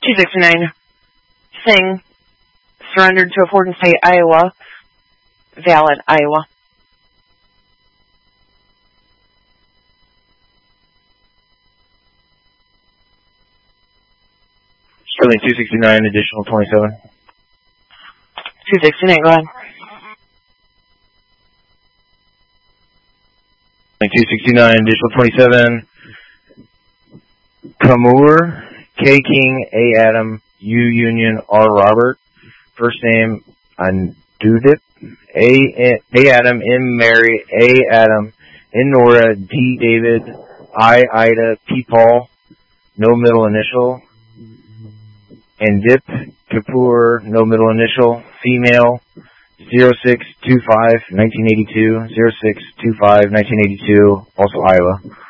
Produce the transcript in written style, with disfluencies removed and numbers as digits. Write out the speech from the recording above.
269. Singh, surrendered to a Fordham State, Iowa. Valid, Iowa. Sterling 269, additional 27. 269, go ahead. 269, additional 27. Kamur, K King, A Adam, U Union, R Robert. First name, Andudip, A Adam, M Mary, A Adam, N Nora, D David, I Ida, P Paul, no middle initial. And Dip Kapoor, no middle initial, female, 0625 1982, 0625 1982, also Iowa.